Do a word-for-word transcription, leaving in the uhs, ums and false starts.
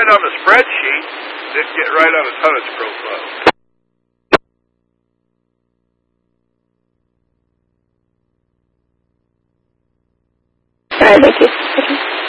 it on the spreadsheet, it'd get right on his tonnage profile. All right, thank you.